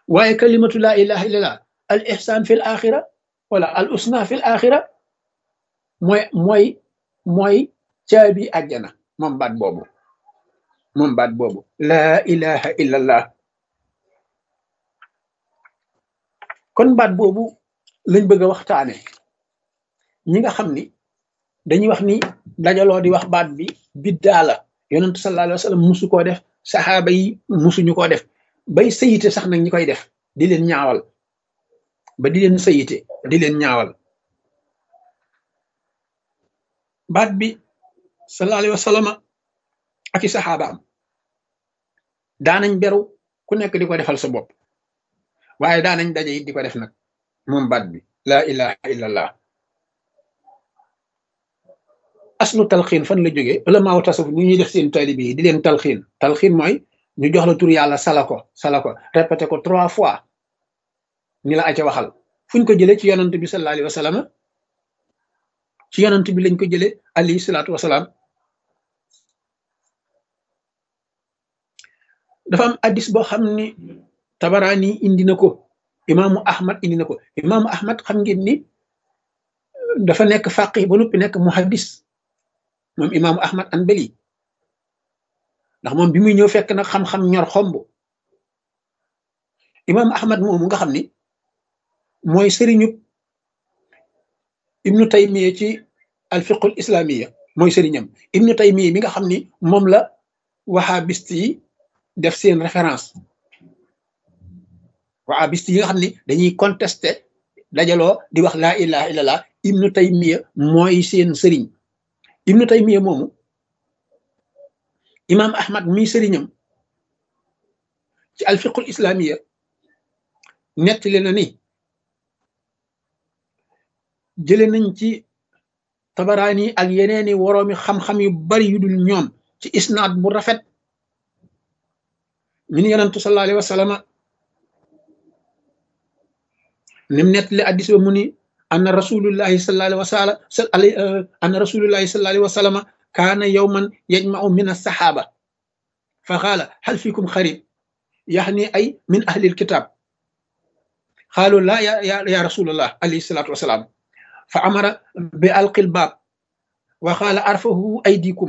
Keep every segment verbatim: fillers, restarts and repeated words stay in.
waaye kalimatu laa ilaha illallah al ihsan fil axira wala al usna fil axira mooy mooy mooy caabi àjjana moom baat boobu moom baat boobu laa ilaha illallah. kon baat boobu lañ bëgg a waxtaane ñi nga xam ni dañuy wax ni dajaloo di wax baat bi biddaa la yonentu sallallahu alayhi wa sallam musu koo def saxaaba yi musuñu koo def bay sayite sax nag ñi koy def di leen ñaawal ba di leen sayite di leen ñaawal baat bi sallallahu alayhi wa sallam ak i saxaabaam daanañ beru ku nekk di ko defal sa bopp waaye daanañ daje it di ko def nag moom baat bi laa ilaha illallah. aslu talxiin fan la jógee ulamaaw tasawuf ñu ñuy def seen taalibe yi di leen talxiin talxiin mooy ñu jox la tur yàlla sala ko sala ko répété ko trois fois ni la aca waxal fuñ ko jëlee ci yonant bi sallallahu alayhi wa sallam ci yonant bi lañ ko jëlee alayhi salaatu wasalaam. dafa am addis boo xam ni tabaraani indi na ko imaamu ahmad indi na ko imaamu ahmad xam ngeen ni dafa nekk faqih ba noppi nekk muhaddis moom imaamu ahmad anbali ndax moom bi muy ñëw fekk nag xam-xam ñor xomb. imaamu ahmad moomu nga xam ni mooy sëriñu ibnu taymiya ci alfiqul islamiya mooy sëriñam ibnu taymiya mi nga xam ni moom la wahabist yi def seen référence wahabist yi nga xam ni dañuy contester dajaloo di wax laa ilaha illallah ibnu taymiya mooy seen sëriñ. ibnu taymiya moomu imaam ahmad mi sëriñam ci alfiqul islamiya nettali na ni jële nañ ci tabaraani ak yeneeni woroomi xam-xam yu bari yu dul ñoom ci isnaad bu rafet min yonentu sallallahu alayhi wa sallam nim nettali addis ba mu ni anna rasulullahi sallallahu alayhi wa sallam anna rasulullahi sallallahu alayhi wa sallam kaana yawman yajma'u min as-sahaba fa qaala hal fikum xarib yaxni ay min ahli alkitab qaalu la ya ya rasulullah alayhi salatu wasalaam fa amara bi alqil baab wa qaala arfahu aydikum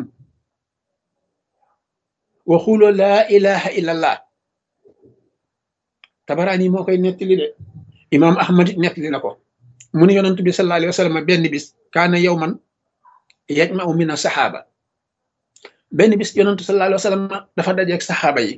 wa qulu la ilaha illa allah. tabaraani moo koy nettali de imam ahmad nettali na ko mu ne yonent bi sallallahu alayhi wa sallam benn bis kaana yawman yajma'u min as-sahaba benn bis yonent sallallahu alayhi wa sallam dafa dajeeg saxaaba yi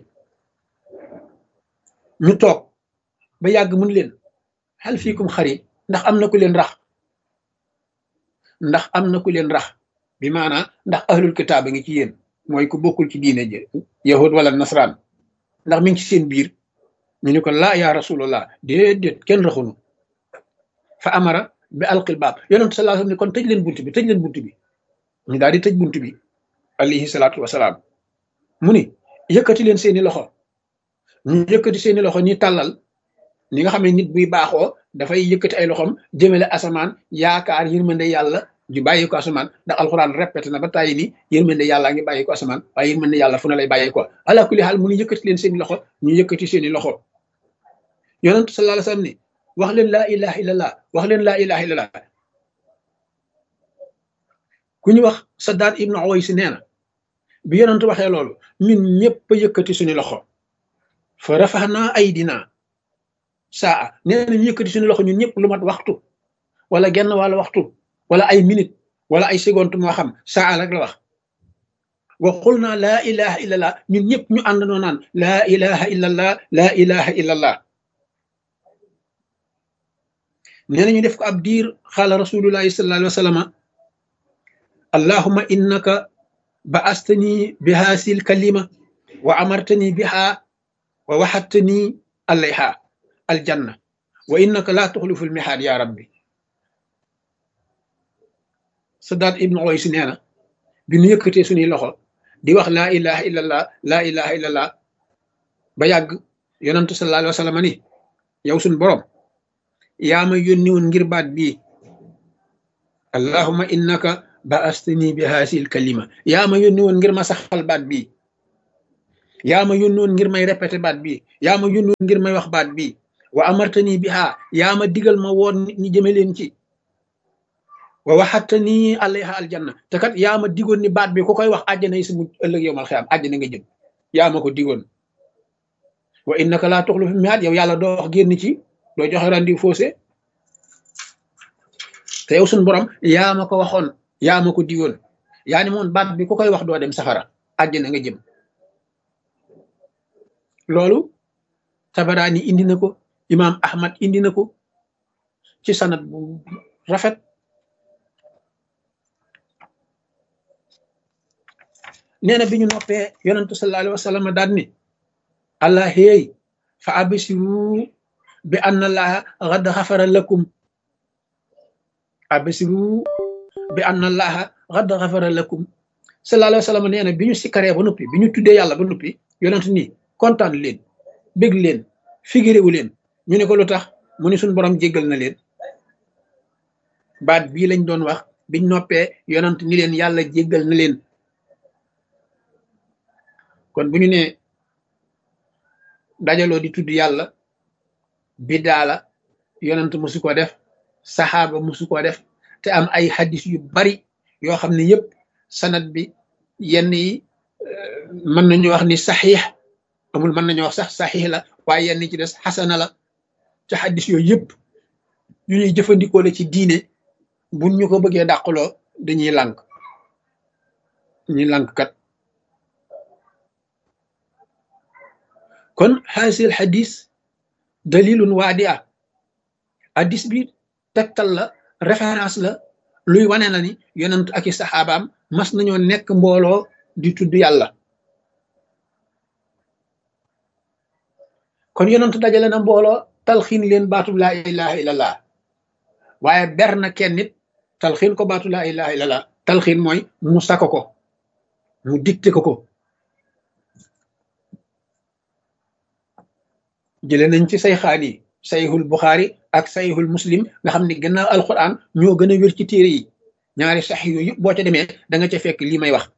ñu toog ba yàgg mun leen hal fiikum xarib ndax am na ku leen rax ndax am na ku leen rax bi maanaa ndax ahlul kitaab a ngi ci yéen mooy ku bokkul ci diine ji yahud wala nasraan ndax mi ngi ci seen biir ñu ne ko laa ya rasulullah déedéet kenn raxunu fa amara bi alqil baab yonent sallallahu alayhi wa sallam ni kon tëj leen bunt bi tëj leen bunt bi ñu daal di tëj bunt bi alayhi salaatu wasalaam mu ni yëkkati leen seeni loxo ñu yëkkati seeni loxo ñi tàllal ni nga xam ne nit buy baaxoo dafay yëkkati ay loxom jëmale asamaan yaakaar yërmande yàlla ju bàyyi ko asamaan ndax alxuraan répété na ba tàyyi ni yërmande yàlla ngi bàyyi ko asamaan waaye yërmande yàlla fu ne lay bàyyi ko ala kulli xaal mu ni yëkkati leen seeni loxo ñu yëkkati seeni loxo yonent sallallahu alayhi wa sallam ni wax leen laa ilaha illallah wax leen laa ilaha illallah. ku ñu wax Saddaad ibnu Uways nee na bi yonent waxee loolu ñun ñëpp a yëkkati suñu loxo fa rafaxnaa aydinaa saa nee na ñu yëkkati suñu loxo ñun ñëpp lu mat waxtu wala genn wala waxtu wala ay minute wala ay seconde moo xam saa rek la wax wa qul naa laa ilaha illallah ñun ñëpp ñu àndandoo naan laa ilaha illallah laa ilaha illallah. nee na ñu def ko ab diir xaala rasulullahi sallallahu alayhi wa sallam allahumma innaka ba'astani bi haasil kalima wa amartani biha wa waxattani alayha aljanna wa innaka laa tuxlifu almihaad ya rabbi. Saddaad ibnu Uways nee na bi nu yëkkatee suñuy loxo di wax laa ilaha illallah laa ilaha illallah ba yàgg yonantu sallallahu alayhi wa sallam ni yow suñ borom yaa ma yónni woon ngir baat bii allahumma innaka ba'astani bi haasil kalima yaa ma yónni woon ngir ma saxal baat bii yaa ma yónnoon ngir may répété baat bii yaa ma yónnoon ngir may wax baat bii wa amartani biha yaa ma digal ma woon nit ñi jëme leen ci wa waxattani alayha aljanna te kat yaa ma digoon ni baat bi ku koy wax àjjana yi si mu ëllëg yow mal xiyaam àjjana nga jëm yaa ma ko digoon wa innaka laa tuxlifu mii'aad yow yàlla doo wax génn ci doo joxe rendez-vous faussé te yow suñu borom yaa ma ko waxoon yaa ma ko digoon yaa ni moon baat bi ku koy wax doo dem safara àjjana nga jëm loolu Tabaraani indi na ko imaam Ahmad indi na ko ci sanad bu rafet nee na bi ñu noppee yonentu sallallahu alayhi wa sallam daan ni allah hey fa absiru bi anna allaha qad xafara lakum absiru bi anna allaha qad xafara lakum sallallahu alayhi wa sallam nee na bi ñu sikkaree ba noppi bi ñu tuddee yàlla ba noppi yonent nii kontaan leen bég leen figéréwu leen ñu ne ko lu tax mu ni suñ borom jéggal na leen baat bii lañ doon wax biñ noppee yonent ni leen yàlla jéggal na leen kon bu ñu nee dajaloo di tudd yàlla bidaa la yonent musu ko def saxaaba musu ko def te am ay hadis yu bari yoo xam ne yëpp sanad bi yenn yi mën nañu wax ni saxiix amul mën nañu wax sax saxiix la waaye yenn ci des xasana la ci hadis yooyu yëpp yu ñuy jëfandikoo la ci diine buñ ñu ko bëggee dàqaloo dañuy lànk ñuy lànk kat kon xaasil hadis dalilun waadi a hadis bi tegtal la référence la luy wane na ni yonent ak i saxaabaam mas nañoo nekk mbooloo di tudd yàlla kon yonent dajale na mbooloo talxiin leen baatub laa ilaha illallah waaye ber na kenn nit talxiin ko baatu laa ilaha illallah talxiin mooy mu sako ko mu dicté ko ko jëlee nañ ci sayxaan yi sayxul buxaari ak sayxul muslim nga xam ne gannaaw alquran ñoo gën a wér ci téere yi ñaari sax yooyu yëpp boo ca demee da nga ca fekk lii may wax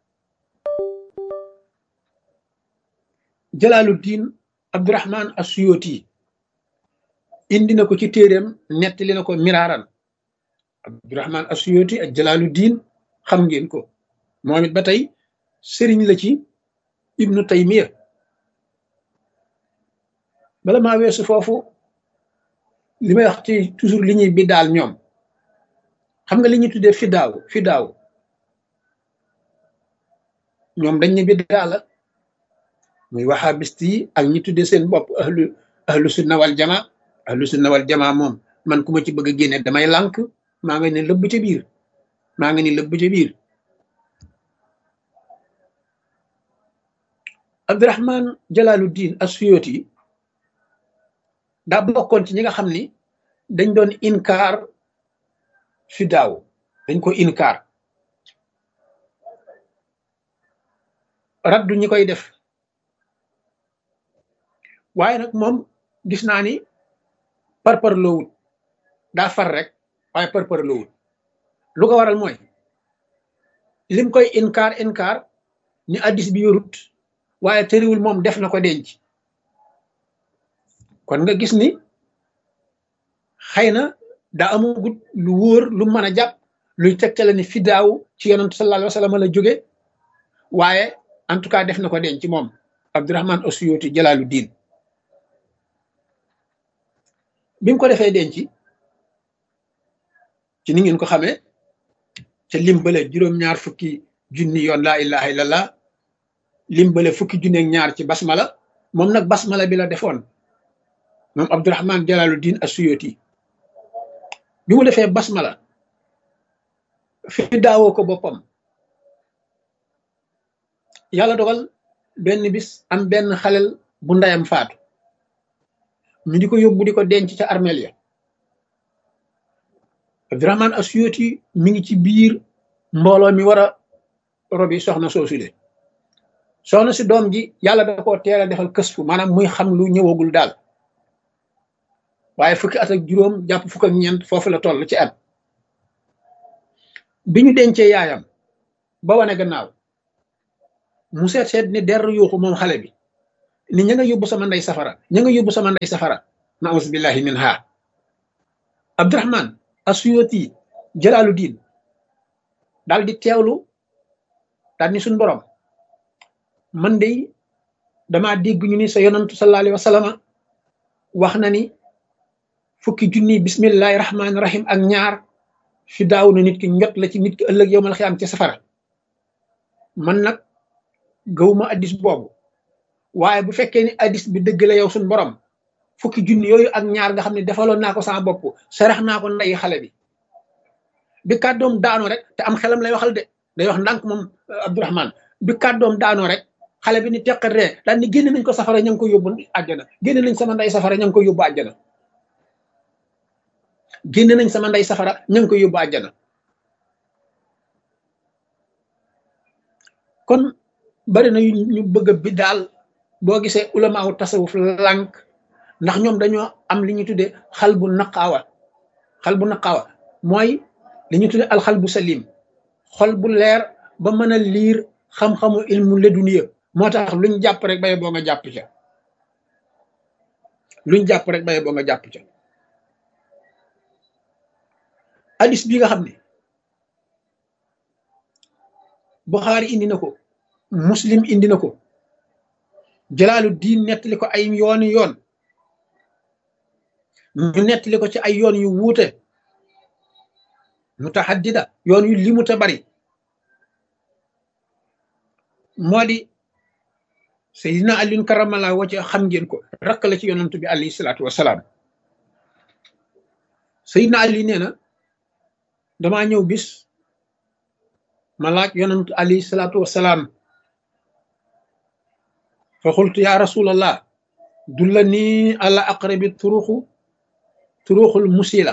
jalaaluddin abdurahman as-suyuti indi na ko ci téeréem nettali na ko miraaran abdurahman as-suyuti ak jalaaluddin xam ngeen ko moom it ba tey sëriñ la ci ibnu taymiya bala maa weesu foofu li may wax ci toujours li ñuy biddaal ñoom xam nga li ñuy tuddee fidaaw fidaaw ñoom dañ ne biddaa la muy wahabist yi ak ñi tuddee seen bopp ahlu ahlu sunna wal jamaa ahlu sunna wal jamaa moom man ku ma ci bëgg a génne damay lànk maa nga ne lëbb ca biir maa nga ni lëbb ca biir Abdurahman Jalaaluddin as-Suyuti daa bokkoon ci ñi nga xam ni dañ doon inkaar fidaaw dañ ko inkaar raddu ñi koy def waaye nag moom gis naa ni parpar loowut daa far rek waaye parpar loowut lu ko waral mooy lim koy inkaar inkaar ni addis bi yorut waaye tëriwul moom def na ko denc kon nga gis ni xëy na daa amagut lu wóor lu mën a jàpp luy tegtale ni fidaaw ci yonent sallallahu alayhi wa sallam la jóge waaye en tout cas def na ko denc moom Abdurahman as-Suyuti Jalaaluddin bi mu ko defee denc ci ni ngeen ko xamee ca limbale juróom-ñaar fukki junni yoon laa ilaha illallah limbale fukki junni ak ñaar ci basmala moom nag basmala bi la defoon moom Abdurahman Jalaaluddin as-Suyuti bi mu defee basmala fi daawoo ko boppam yàlla dogal benn bis am benn xalel bu ndeyam faatu ñu di ko yóbbu di ko denc ca armeel ya Abdurahman as-Suyuti mi ngi ci biir mbooloo mi war a robi soxna soosule soxna si doom ji yàlla da koo teel a defal kësfu maanaam muy xam lu ñëwagul daal waaye fukki at ak juróom jàpp fukk ak ñeent foofu la toll ci at bi ñu dencee yaayam ba wane gannaaw mu seet seet ni der yuuxu moom xale bi ni ña nga yóbbu sama ndey safara ña nga yóbbu sama ndey safara naus billahi min ha Abdurahman Asuyuti Jalaaluddin daal di teewlu daal ni suñ borom man de damaa dégg ñu ni sa yonantu sallallahu alayhi wa sallam wax na ni fukki junni bismillahi rahmaani rahim ak ñaar fi daaw na nit ki njot la ci nit ki ëllëg yowmal xiyaam ci safara man nag gëwuma addis boobu waaye bu fekkee ni addis bi dëgg la yow suñ borom fukki junni yooyu ak ñaar nga xam ne defaloon naa ko sama bopp sarax naa ko ndeyi xale bi bi kàddoom daanoo rek te am xelam lay waxal de day wax ndànk moom Abdurahman bi kàddoom daanoo rek xale bi ni teqat ree daal ni génne nañ ko safara ña ngi ko yóbbu àjjana génne nañ sama ndey safara ña ngi ko yóbbu àjjana génne nañ sama ndey safara ña ngi ko yóbbu àjjana kon bari na ñu bëgg bi daal boo gisee ulamaawu tasawuf lànk ndax ñoom dañoo am li ñuy tuddee xal bu naqaawa xal bu naqaawa mooy li ñuy tuddee alxal bu salim xol bu leer ba mën a liir xam-xamu ilmu leduniya moo tax luñ jàpp rek baye boo nga jàpp ca luñ jàpp rek baye boo nga jàpp ca hadis bi nga xam ne Buxaari indi na ko Muslim indi na ko Jalaaluddin nettali ko ay yooni yoon ñu nettali ko ci ay yoon yu wuute mutahaddida yoon yu limuta bari moo di Seydina Aliyun karamallahu wajhahu xam ngeen ko rakk la ci yonantu bi alayhi salaatu wasalaam Seydina Ali nee na damaa ñëw bis ma laaj yonantu alayhi salaatu wasalaam fa xultu ya rasulallah dullani ala aqrabi turuxu turuxul musila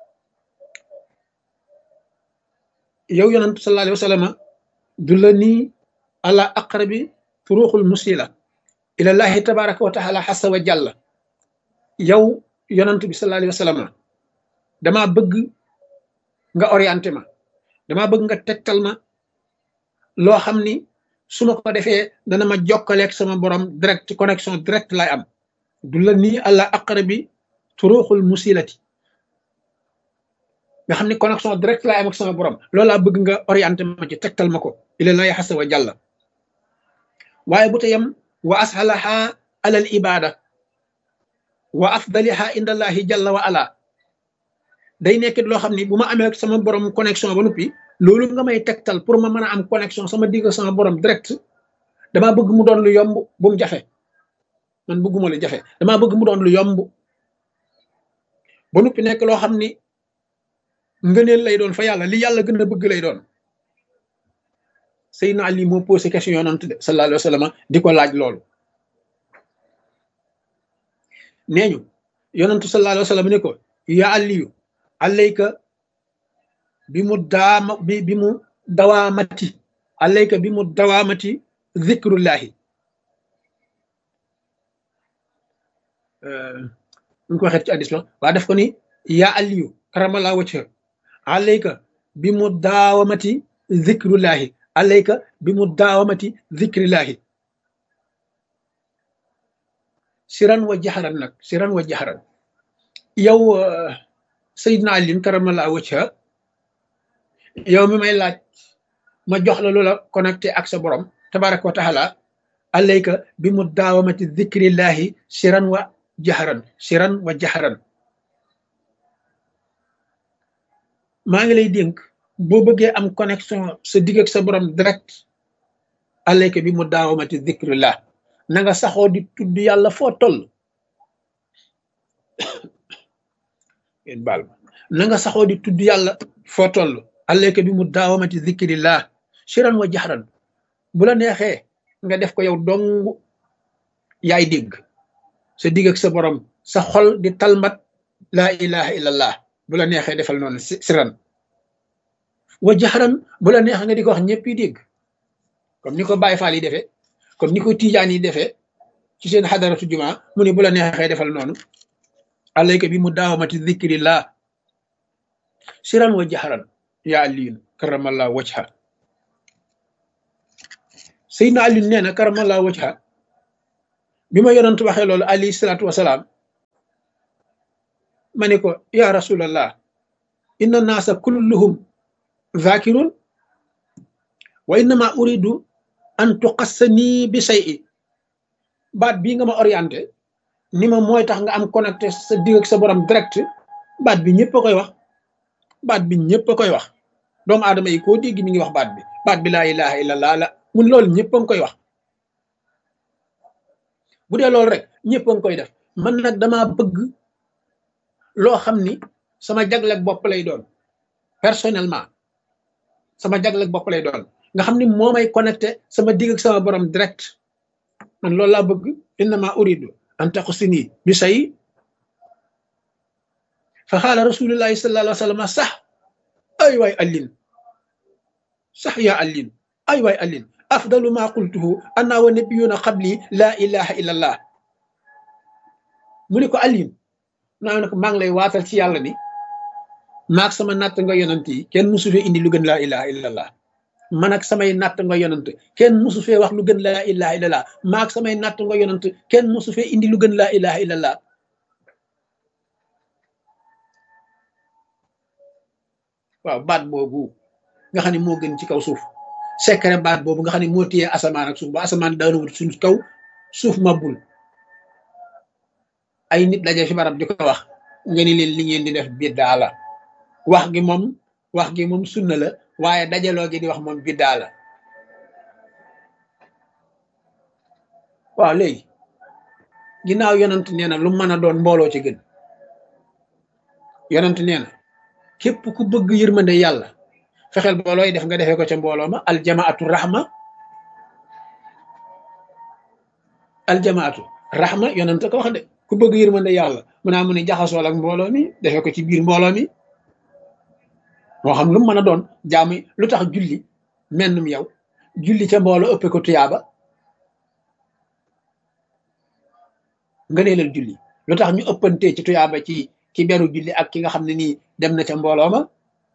yow yonantu sallallahu alayhi wa sallam dullani ala aqrabi turuxul musila ilallahi tabaraka wa taala xasa wa jalla yow yonantu bi sallallahu alayhi wa sallam dama bëgg nga orienté ma dama bëgg nga tegtal ma loo xam ni su ma ko defee dana ma jokkaleeg sama borom direct connexion direct lay am du la nii àlla aqrabi turuxul musilati nga xam ni connexion direct lay am ak sama borom loolu laa bëgg nga orienté ma ci tegtal ma ko ilallahi xasa wa jalla waaye bu teyam wa ashalaha alal ibada wa afdaliha indallahi jalla wa ala day nekk loo xam ni bu ma amee sama borom connexion ba noppi loolu nga may tegtal pour ma mën a am connexion sama digg sama borom direct damaa bëgg mu doon lu yomb bu mu jafe man bëgguma lu jafe damaa bëgg mu doon lu yomb ba noppi nekk loo xam ni ngëneel lay doon fa yàlla li yàlla gën a bëgg lay doon Seydina Ali moo posé question yonent de sallallahu alayhi wa sallam di ko laaj loolu nee ñu yonentu sallallahu alayhi wa sallam ne ko ya Aliyu alayka bi mu daama bi bi mu dawaamati alayka bi mu dawaamati zikrullahi ñu ko waxee ci hadiis la waa def ko ni yaa Aliyu karamallahu wajha alayka bi mu daawamati zikrullahi alayka bi mu daawamati zikrillahi siran wa jaxaran nag siran wa jaxaran yow Seydina Ali karamallahu wajha yow mi may laaj ma jox la loola connecté ak sa borom tabaraka wa taala alayka bi mu daawamati zikrillahi siran wa jaxaran siran wa jaxaran maa ngi lay dénk boo bëggee am connexion sa digg ak sa borom direct alayka bi mu daawamati zikrillah na nga saxoo di tudd yàlla foo toll ngeen baal ma na nga saxoo di tudd yàlla foo toll alayka bi mu daawamati zikrillah siran wa jaxran bu la neexee nga def ko yow dong yaay dégg sa digg ak sa borom sa xol di talmat laa ilaha illallah bu la neexee defal noonu siran wa jaxran bu la neexee nga di ko wax ñëpp yi dégg comme ni ko Baay Faal yi defee comme ni ko Tijaan yi defee ci seen xadaratu jumaa mu ne bu la neexee defal noonu alayka bi mu daawamati zikrillah siran wa jaxran yaa Aliyun karamallahu wajha Seydina Aliyun nee na karamallahu wajha bi ma yonent waxee loolu alayhi salaatu wasalaam ma ne ko ya rasulallah inna naasa kulluhum zakirun wa innama uridu an tuqassani bi shay'i baat bii nga ma orienté ni ma mooy tax nga am connecté sa digg ak sa borom direct baat bi ñëpp a koy wax baat bi ñëpp a koy wax doomu aadama yi koo dégg mi ngi wax baat bi baat bi laa ilaha illallah la mun loolu ñëpp a ngi koy wax bu dee loolu rek ñëpp a ngi koy def man nag dama bëgg loo xam ni sama jagleeg bopp lay doon personnellement sama jagleeg bopp lay doon nga xam ni moo may connecté sama digg ak sama borom direct man loolu laa bëgg innama uridu an taqusini bi say fa xaala rasulullahi sallallahu alayhi wa sallam sax ay waay allin sax yaa allin ay waay allin afdalu ma qultuhu anna wa nabiyuna qabli la ilaha illa allah mu ne ko allin naa ne ko maa ngi lay waatal ci yàlla ni maag sama natt nga yonant yi kenn musu fee indi lu gën laa ilaha illa allah man ak samay natt nga yonant kenn musu fee wax lu gën laa ilaha illa allah maag samay natt nga yonant kenn musu fee indi lu gën laa ilaha illa allah waaw baat boobu nga xam ne moo gën ci kaw suuf secret baat boobu nga xam ne moo téye asamaan ak suuf ba asamaan daanawut suñ kaw suuf mabul ay nit daje fi barab di ko wax nga ni leen li ngeen di def biddaa la wax gi moom wax gi moom sunna la waaye dajaloo gi di wax moom biddaa la waaw léegi ginnaaw yonent nee na lu mën a doon mbooloo ci gën yonent nee na képp ku bëgg yërmande yàlla fexeel boolooy def nga defee ko ca mbooloo ma aljamaatu rahma aljamaatu rahma yonent ko wax de ku bëgg yërmande yàlla mu naa mu ne jaxasool ak mbooloo mi defee ko ci biir mbooloo mi moo xam lu mu mën a doon jaamu lu tax julli mennum yow julli ca mbooloo ëppee ko tuyaaba nga neelal julli lu tax ñu ëppantee ci tuyaaba ci ki beru julli ak ki nga xam ne nii dem na ca mbooloo ma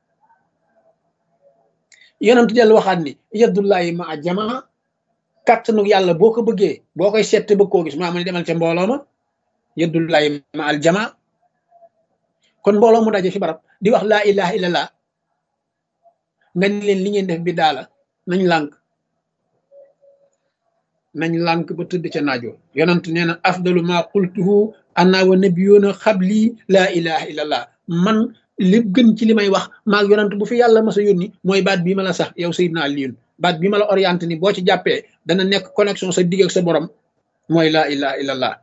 yonent del waxaat ni yaddullahi ma a jamaa kàttanu yàlla boo ko bëggee boo koy seet bëgg koo gis maa mu ne demal ca mbooloo ma yaddullahi ma al jamaa kon mbooloo mu daje fi barab di wax laa ilaha illallah nga ni leen li ngeen def bi daala nañ lànk nañ lànk ba tëdd ca naajoo yonent nee na afdalu ma qultuhu anna wa nabiyuna xabli laa ilaha illallah man li gën ci li may wax maag yonent bu fi yàlla mas a yónni mooy baat bii ma la sax yow Seydina Aliyun baat bii ma la orienté ni boo ci jàppee dana nekk connexion sa digg ak sa borom mooy laa ilaha illallah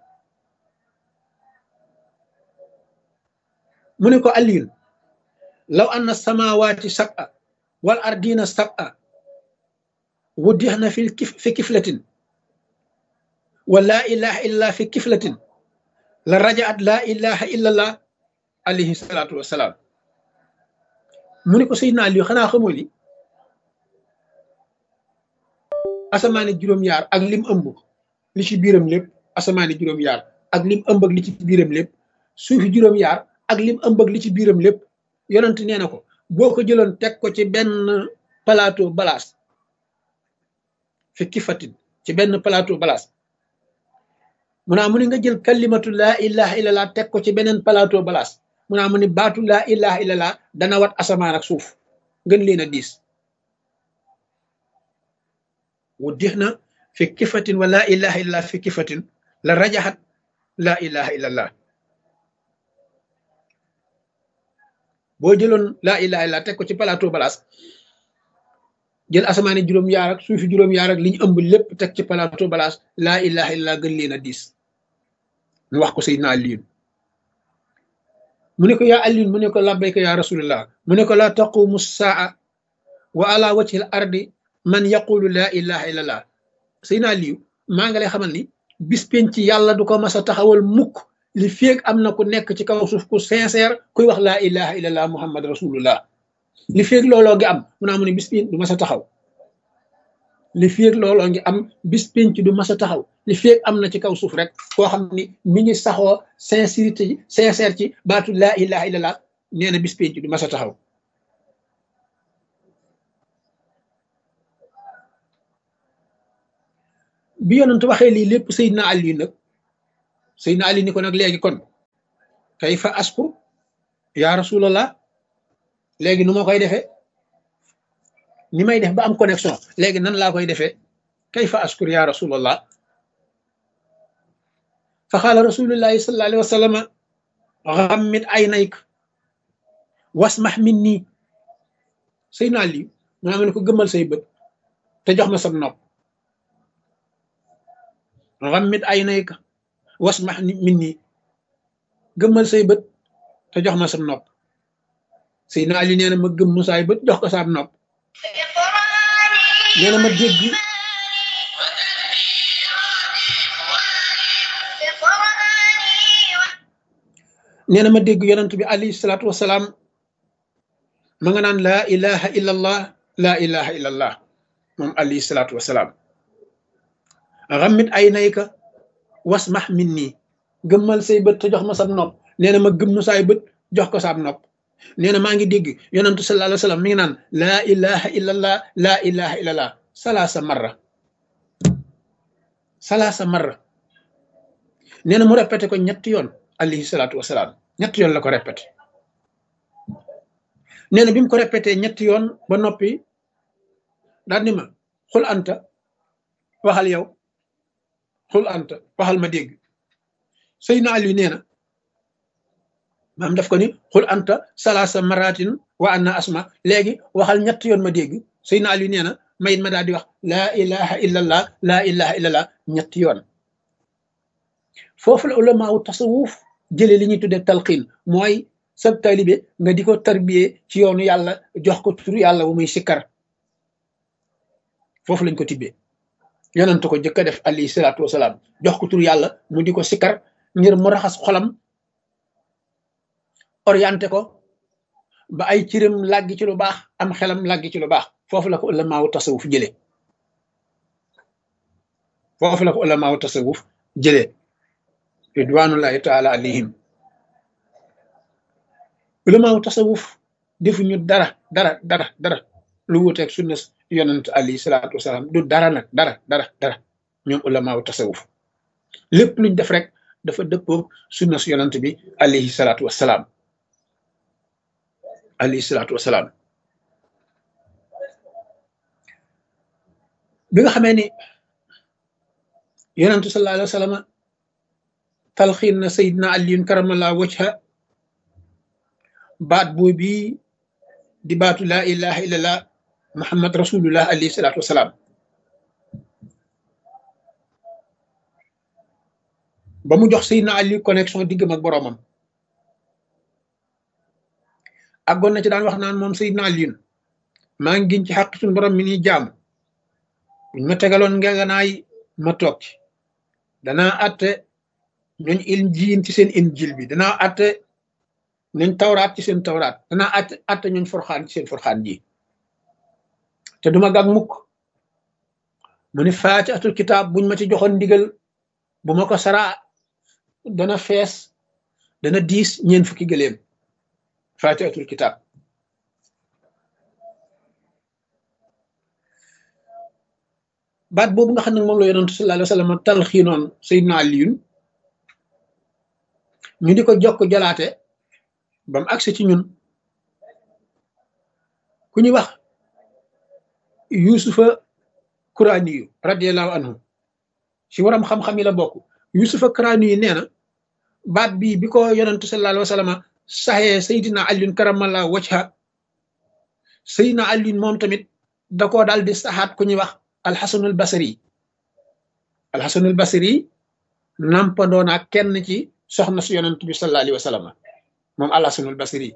mu ne ko Aliyun law anna samawati sab'a wal ardina sab'a wuddixna fi fi kiflatin wa laa ilaha illallah fi kiflatin la rajaat laa ilaha illallah alayhi salaatu wasalaam mu ne ko Seydina Aliyu xanaa xamoo ni asamaani juróom-yaar ak lim ëmb li ci biiram lépp asamaani juróom-yaar ak lim ëmb ak li ci biiram lépp suufi juróom-yaar ak lim ëmb ak li ci biiram lépp yonent nee na ko boo ko jëloon teg ko ci benn plateau balaas fi kifatin ci benn plateau balaas mu naa mu ne nga jël kalimatu laa ilaha illallah teg ko ci beneen plateau balaas mu naa mu ne baatu laa ilaha illallah dana wat asamaan ak suuf gën leen a diis wu dix na fi kifatin wa laa ilaha illallah fi kifatin la rajaxat laa ilaha illallah boo jëloon laa ilaha illallah teg ko ci plateau balaas jël asamaani juróom-yaar ak suufi juróom-yaar ak li ñu ëmb lépp teg ci plateau balaas laa ilaha illallah gën leen a diis mu wax ko Seydina Aliyun mu ne ko yaa Aliyun mu ne ko labbayka yaa rasulullah mu ne ko laa taqumu saa wa ala wajhi al ardi man yaqulu laa ilaha illallah Seydina Aliyu maa nga lay xamal ni bis penc ci yàlla du ko mas a taxawal mukk li feeg am na ku nekk ci kaw suuf ku sincère kuy wax laa ilaha illallah muhammad rasulullah li feeg looloo ngi am mu naa mu ne bis penc du mas a taxaw li feeg looloo ngi am bis penc du mas a taxaw li feeg am na ci kaw suuf rek koo xam ni mi ngi saxoo sincérité sincère ci baatu laa ilaha illallah nee na bis penc du mas a taxaw bi yonent waxee lii lépp Seydina Ali nag Seydina Ali ni ko nag léegi kon kayfa askur ya rasulallah léegi nu ma koy defee ni may def ba am connexion léegi nan laa koy defee kayfa askur ya rasulallah fa qaala rasulullahi sallallahu alayhi wa sallam ghammid aynayk wasmah minni Seydina Ali mu naa ne ko gëmmal say bët te jox ma sam nopp ghammid aynayka wasmah minni gëmmal say bët te jox ma sam nopp Seydina Ali nee na ma gëmm saay bët jox ko sam nopp nee na ma dégg nee na ma dégg yonent bi alayhi salaatu wasalaam ma nga naan laa ilaha illa allah laa ilaha illa allah moom alayhi salaatu wasalaam ghammid aynayka wasmah minni gëmmal say bët te jox ma sam nopp nee na ma gëmm saay bët jox ko sam nopp nee na maa ngi dégg yonentu sallallahu alayhi wasallam mi ngi naan laa ilaha illa allah laa ilaha illa allah salaasa marra salaasa marra nee na mu répété ko ñetti yoon alayhi salaatu wasalaam ñetti yoon la ko répété nee na bi mu ko répété ñetti yoon ba noppi daal ni ma xul anta waxal yow xul anta waxal ma dégg Seydina Ali nee na maam daf ko ni xul anta salaasa maratin wa anna asma léegi waxal ñetti yoon ma dégg Seydina Ali nee na mayit ma daal di wax laa ilaha illallah laa ilaha illallah ñetti yoon foofu la ulama wu tasawuf jële li ñuy tudde talqiin mooy sab taalibe nga di ko tarbiyee ci yoonu yàlla jox ko tur yàlla bu muy sikkar foofu lañ ko tibbee yonent ko jëkk a def alayhi salaatu wasalaam jox ko tur yàlla mu di ko sikkar ngir mu raxas xolam orienté ko ba ay cëram làggi ci lu baax am xelam làggi ci lu baax foofu la ko ulama wu tasawuf jëlee foofu la ko ulama wu tasawuf jëlee ridwanullahi taala alayhim ulama wu tasawuf defuñu dara dara dara dara lu wuteeg sunna yonent alayhi salaatu wasalaam du dara nag dara dara dara ñoom ulama wu tasawuf lépp luñ def rek dafa dëppoo sunna yonent bi alayhi salaatu wasalaam alayhi salaatu wasalaam bi nga xamee ni yonentu sallallahu alayhi wa sallam talxiin na Seydina Aliyun karamallahu wajha baat boobu di baatu laa ilaha illallah muhammad rasulullah alayhi salaatu wasalaam ba mu jox Seydina Ali connexion diggam ak boroomam àggoon na ci daan wax naan moom Seydina Aliyun maa ngi giñ ci xaq suñu borom mi ni jaam buñ ma tegaloon ngeganaay ma toog ci danaa atte ñooñ injiil ci seen injiil bi danaa atte ñooñ tawraat ci seen tawraat danaa atte atte ñooñ forxaan ci seen forxaan ji te duma gag mukk mu ni faatihatul kitaab buñ ma ci joxoon ndigal bu ma ko saraa dana fees dana diis ñeen fukki gëléem faatihatul kitaab baat boobu nga xam ne moom la yonent sallallahu alayhi wa sallam talxiinoon Seydina Aliyun ñu di ko jokk jalaate ba mu agsi ci ñun ku ñuy wax yusufa Kuraaniyu radiyallahu anhu ci waram xam-xam yi la bokk yusufa Kuraaniyu nee na baat bii bi ko yonent sallallahu alayhi wa sallam saxee Seydina Aliyun karamallahu wajha Seydina Aliyun moom tamit da koo daal di saxaat ku ñuy wax alxasanul basri alxasanul basri nampandoona kenn ci soxna si yonent bi sallallahu alayhi wa sallam moom alxasanul basri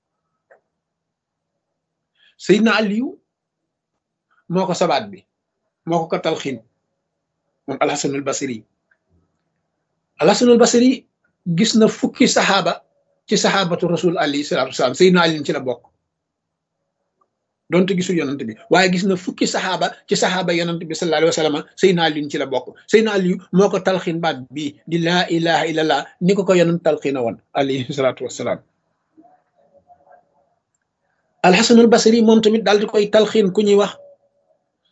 Seydina Aliyu moo ko sabaat bi moo ko ko talxiin moom alxasanul basri alxasanul basri gis na fukki saxaaba ci saxaabatu rasul alayhi salaatu wasalaam Seydina Aliyu ci la bokk donte gisul yonent bi waaye gis na fukki saxaaba ci saxaaba yonent bi sallallahu alayhi wa sallam Seydina Aliyu ci la bokk Seydina Aliyu moo ko talxiin baat bii di laa ilaha illallah ni ko ko yonent talxiina woon alayhi salaatu wasalaam alxasanul basri moom tamit daal di koy talxiin ku ñuy wax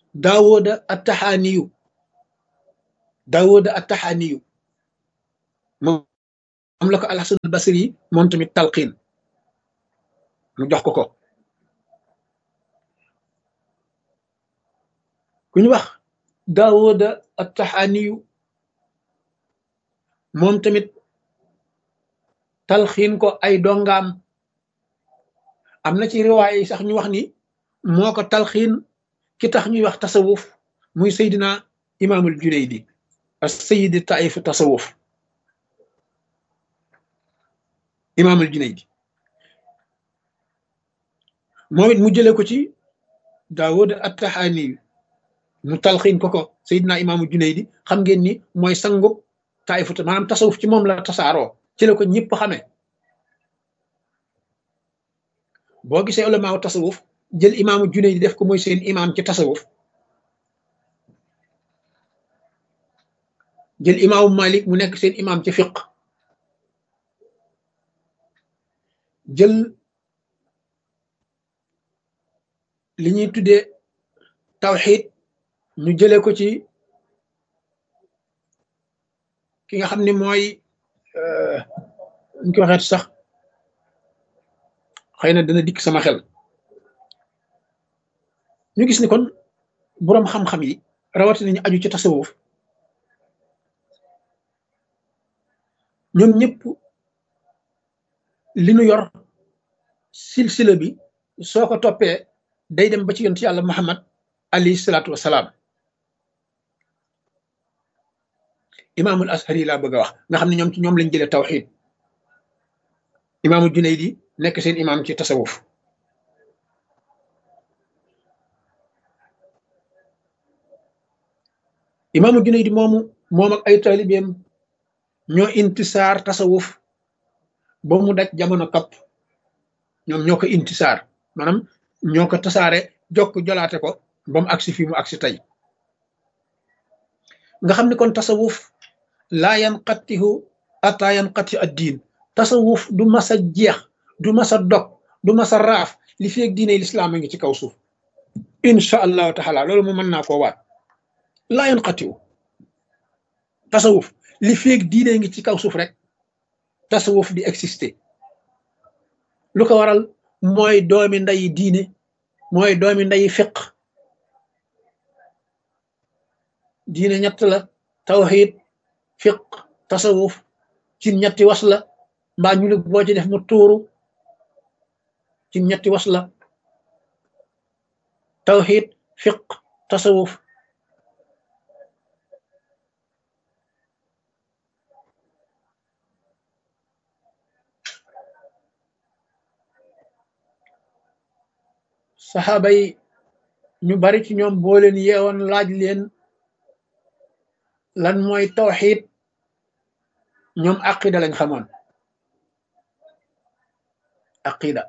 daawuda attaxaaniyu daawuda attaxaaniyu moom la ko alxasan al basri yi moom tamit talqiin mu jox ko ko ku ñu wax daawuda at-taxaaniyu moom tamit talxiin ko ay dongaam am na ci riwaay yi sax ñu wax ni moo ko talxiin ki tax ñuy wax tasawuf muy Seydina imaamul Junaydi as sayidi taif tasawuf imaamul Junaydi moom it mu jële ko ci Daawud at-Tahaani mu talxiin ko ko Seydina imaamul Junaydi xam ngeen ni mooy sangub taifu maanaam tasawuf ci moom la tasaaroo ci la ko ñëpp xamee boo gisee ulamaaw tasawuf jël imaamu Junaydi def ko mooy seen imaam ci tasawuf jël imaamu Malik mu nekk seen imaam ci fiq jël li ñuy tuddee tawxiid ñu jële ko ci ki nga xam ne mooy ñu ko waxeet sax xëy na dana dikk sama xel ñu gis ni kon boroom xam-xam yi rawatina ñu aju ci tasawuf ñoom ñëpp li nu yor silsila bi soo ko toppee day dem ba ci yonent yàlla Muhammad alayhi salaatu wasalaam imaamul ashari laa bëgg a wax nga xam ne ñoom ci ñoom lañ jëlee tawxiid imaamul Junaydi nekk seen imaam ci tasawuf imaamul Junaydi moomu moom ak ay taalibeem ñoo intisaar tasawuf ba mu daj jamono kapp ñoom ñoo ko intisaar maanaam ñoo ko tasaare jokk jolaate ko ba mu agsi fii mu agsi tey nga xam ne kon tasawuf laa yanqatihu ata yanqati ad-diin tasawuf du mas a jeex du mas a dog du mas a raaf li feeg diine lislaam a ngi ci kaw suuf insha allahu taala loolu mu mën naa koo waat laa yanqatihu tasawuf li feeg diine ngi ci kaw suuf rek tasawuf di exister lu ko waral mooy doomi ndayi diine mooy doomi ndayi fiq diine ñett la tawxiid fiq tasawuf ci ñetti was la mbaa ñu lig boo ci def mu tuuru ci ñetti was la tawxiid fiq tasawuf saxaaba yi ñu bari ci ñoom boo leen yeewoon laaj leen lan mooy tawxiid ñoom aqida lañ xamoon aqida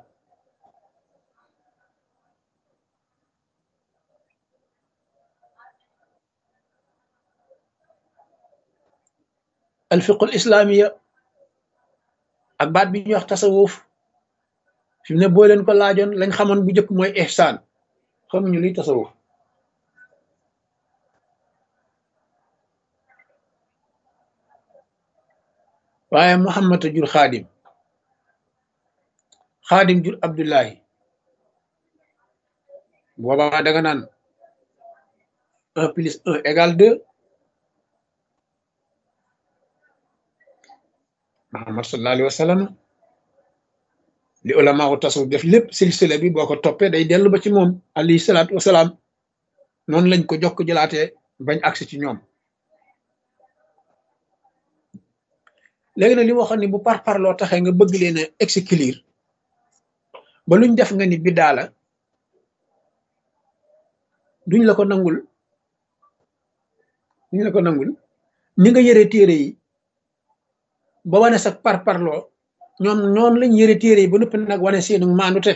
alfiqul islaamiya ak baat bi ñuy wax tasawuf fi mu ne boo leen ko laajoon lañ xamoon bu njëkk mooy ihsaan xamuñu luy tasawuf waaye Muhammad a jur xaadim xaadim jur Abdullahi boobaa da nga naan un plus un égale deux Muhammad sallallahu alayhi wa sallam li ulama u tasawuf def lépp silsila bi boo ko toppee day dellu ba ci moom alayhi salaatu wasalaam noonu lañ ko jokk jëlaatee bañ agsi ci ñoom léegi nag li ma waxoon ni bu par parloo taxee nga bëgg leen a exclure ba luñ def nga ni biddaa la duñ la ko nangul duñ la ko nangul ni nga yëre téere yi ba wane sa par parloo ñoom noonu lañ yëre téere yi ba noppi nag wane seenu maandute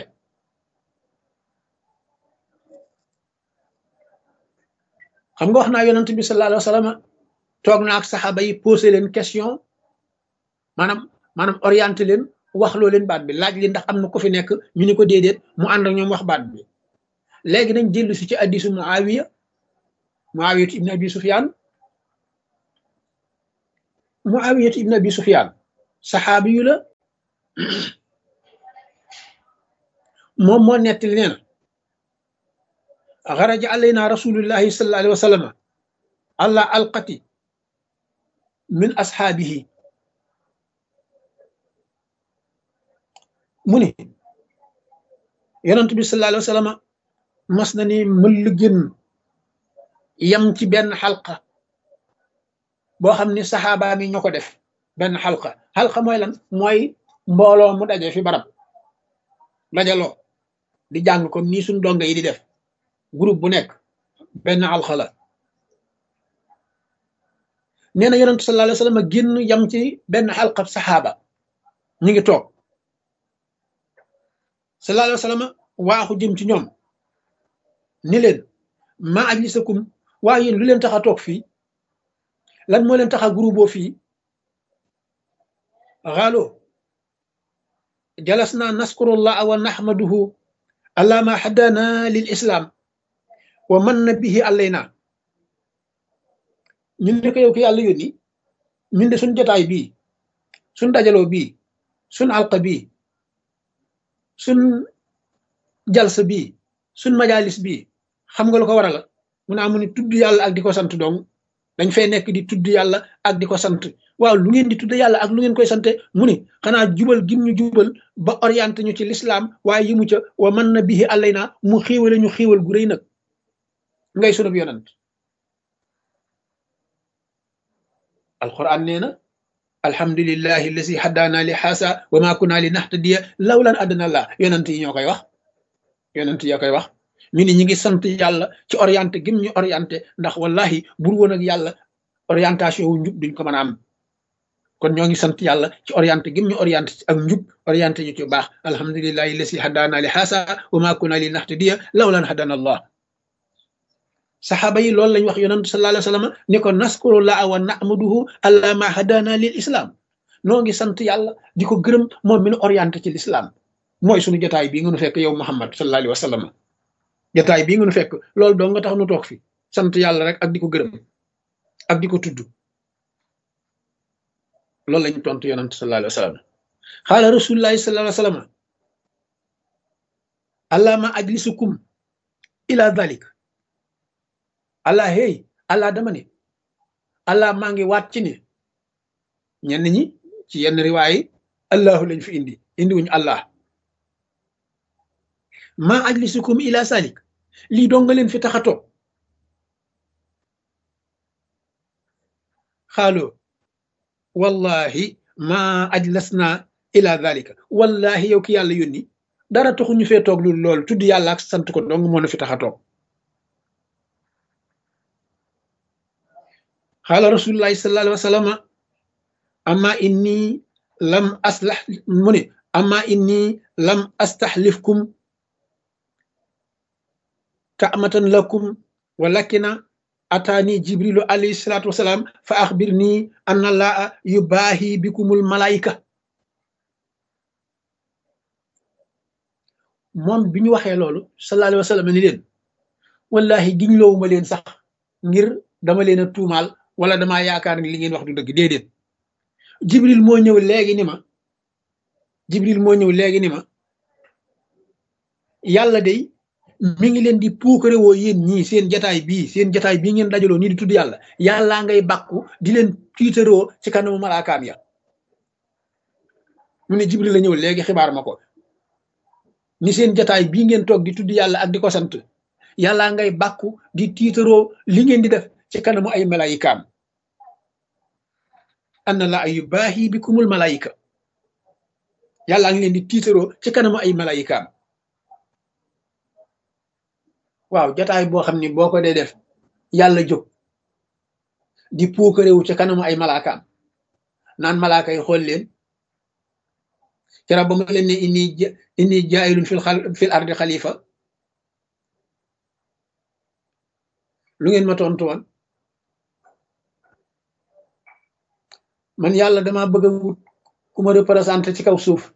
xam nga wax naa yonent bi sallallahu alayhi wa sallam toog na ak saxaaba yi posé leen question maanaam maanaam orienté leen wax loo leen baat bi laaj li ndax am na ko fi nekk ñu ni ko déedéet mu ànd ak ñoom wax baat bi léegi nañ dellu si ci hadiisu Muawiya Muawiya ibn Abi Sufyaan Muawiyatu ibn Abi Sufyaan saxaabi yu la moom moo nettali nee na xaraja alayna rasulullahi sallallahu alayhi wa sallam ala alqati min ashaabihi mu ni yonent bi sallallahu alayhi wa sallam mas na ni mëll génn yam ci benn xalqa boo xam ni saxaaba mi ñoo ko def benn xalqa xalqa mooy lan mooy mbooloo mu daje fi barab dajaloo di jàng comme nii suñ donga yi di def groupe bu nekk benn xalqa la nee na yonent sallallahu alayhi wa sallam génn yam ci benn xalqa saxaaba ñu ngi toog sallallahu alayhi wa sallam waaxu jëm ci ñoom ni leen ma ajlisakum waa yéen lu leen tax a toog fii lan moo leen tax a groupe fii xaalo jalasna naskurullah wa nahmaduhu ala ma hadana lil islam wa manna bihi alayna ñun ne ko yow ki yàlla yónni ñun de suñ jotaay bii suñ dajaloo bii suñ alqa bii suñ jalsa bii suñ majalis bii xam nga lu ko waral mu ne amu ni tudd yàlla ak di ko sant dong dañ fay nekk di tudd yàlla ak di ko sant waaw lu ngeen di tudd yàlla ak lu ngeen koy sante mu ni xanaa jubal gim ñu jubal ba orienté ñu ci l'islam waaye yi mu ca wa man na bihi alayna mu xiiwale ñu xiiwal gu rëy nag ngay sunub yonant alquran nee na alhamdulillahi allasi haddaana li xaasa wa ma kunna li nahtadiya lawlan adana la yonant yi ñoo koy wax yonant yi koy wax ñu ni ñi ngi sant yàlla ci orienté gim ñu orienté ndax wallahi bur woon ak yàlla orientation wu njub duñ ko mën a am kon ñoo ngi sant yàlla ci orienté gim ñu orienté ak njub orienté ñu ci baax alhamdulillahi allasi haddaana li xaasa wa ma kunna li nahtadiya lawlan hadana allah saxaaba yi loolu lañ wax yonent sallallahu alayhi wa sallam ni ko naskurullah wa nahmaduhu ala ma hadana lil islam noo ngi sant yàlla di ko gërëm moom mi nu orienté ci l'islam mooy suñu jotaay bii nga nu fekk yow Muhammad sallallahu alayhi wa sallam jotaay bii nga nu fekk loolu doo nga tax nu toog fi sant yàlla rek ak di ko gërëm ak di ko tudd loolu lañ tontu yonent sallallahu alayhi wa sallam xaala rasulullahi sallallahu alayhi wa sallam allah ma ajlisukum ila dhalik allah hey allah dama ne allah maa ngi waat ci ne ñenn ñi ci yenn riwaay allahu lañ fi indi indi wuñu allah ma ajlisukum ila salik lii doo nga leen fi tax a toog xaaloo wallahi ma ajlasna ila dhalika wallahi yow ki yàlla yónni dara taxu ñu fee toog loolu loolu tudd yàlla ak sant ko dong moo na fi tax a toog xaala rasulullahi sallallahu alayhi wa sallam amma inni lam aslah mu ne amma inni lam astaxlifkum kaamatan lakum walakina ataani jibrilu alayhi salatu wasalaam fa axbirni anna allaha yubaahi bikumul malaayika moom bi ñu waxee loolu sallallahu alayhi wa sallam ni leen wallahi giñ loowuma leen sax ngir dama leen a tuumaal wala damaa yaakaar ni li ngeen wax du dëgg déedéet jibril moo ñëw léegi ni ma jibril moo ñëw léegi ni ma yàlla day mi ngi leen di puukare woo yéen ñii seen jataay bii seen jataay bii ngeen dajaloo nii di tudd yàlla yàllaa ngay bàkku di leen tiitaroo ci kanamu malaakaam ya mu ne jibril la ñëw léegi xibaar ma ko ni seen jataay bii ngeen toog di tudd yàlla ak di ko sant yàllaa ngay bàkku di tiitaroo li ngeen di def ci kanamu ay malaayikaam anna la ay yubaahi bikumul malaayika yàllaa ngi leen di tiitaroo ci kanamu ay malaayikaam waaw jotaay boo xam ni boo ko dee def yàlla jóg di puukarewu ci kanamu ay malaakaam naan malaaka yi xool leen keroog ba ma leen ne inni inni jaayilun fil fil ardi xalifa lu ngeen ma tontu woon man yàlla dama bëgg a wut ku ma représenté ci kaw suuf